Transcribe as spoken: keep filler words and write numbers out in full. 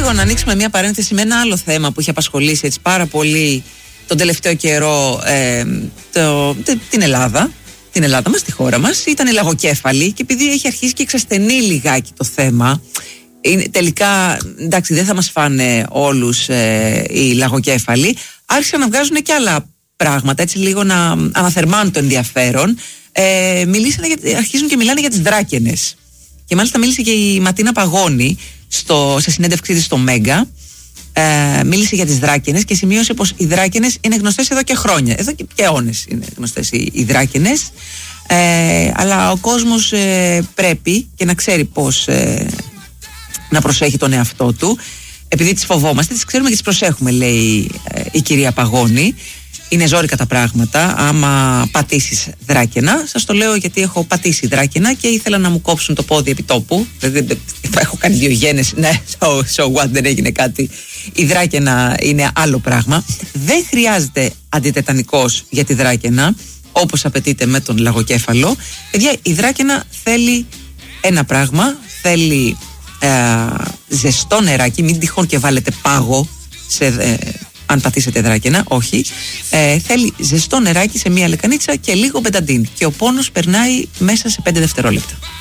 λίγο να ανοίξουμε μια παρένθεση με ένα άλλο θέμα που έχει απασχολήσει έτσι πάρα πολύ τον τελευταίο καιρό ε, το, τε, την Ελλάδα. Την Ελλάδα μας, τη χώρα μας. Ήταν η λαγοκέφαλη και επειδή έχει αρχίσει και εξασθενεί λιγάκι το θέμα, είναι, τελικά εντάξει δεν θα μας φάνε όλους ε, οι λαγοκέφαλοι, άρχισαν να βγάζουν και άλλα πράγματα, έτσι λίγο να αναθερμάνουν το ενδιαφέρον. Ε, μιλήσανε για, αρχίζουν και μιλάνε για τις δράκενες. Και μάλιστα μίλησε και η Ματίνα Παγώνη στο, σε συνέντευξή της στο Μέγκα. Ε, μίλησε για τις δράκενες και σημείωσε πως οι δράκενες είναι γνωστές εδώ και χρόνια. Εδώ και, και αιώνες είναι γνωστές οι, οι δράκενες. Ε, αλλά ο κόσμος ε, πρέπει και να ξέρει πως ε, να προσέχει τον εαυτό του. Επειδή τις φοβόμαστε, τις ξέρουμε και τις προσέχουμε, λέει ε, η κυρία Παγώνη. Είναι ζόρικα τα πράγματα άμα πατήσεις δράκαινα. Σας το λέω γιατί έχω πατήσει δράκαινα και ήθελα να μου κόψουν το πόδι επί τόπου. Δηλαδή έχω κάνει δύο γένες. Ναι, so, so what, δεν έγινε κάτι. Η δράκαινα είναι άλλο πράγμα. Δεν χρειάζεται αντιτετανικός για τη δράκαινα, όπως απαιτείται με τον λαγοκέφαλο. Παιδιά, η δράκαινα θέλει ένα πράγμα. Θέλει ε, ζεστό νεράκι. Μην τυχόν και βάλετε πάγο σε... Ε, αν πατήσετε δράκαινα, όχι. Ε, θέλει ζεστό νεράκι σε μία λεκανίτσα και λίγο μπενταντίν. Και ο πόνος περνάει μέσα σε πέντε δευτερόλεπτα.